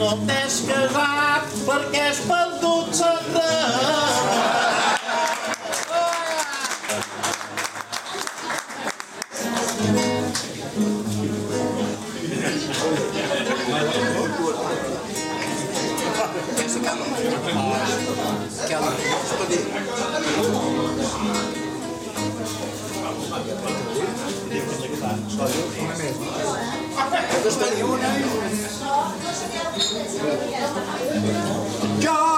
no t'és casat perquè has perdut l'endret. Jo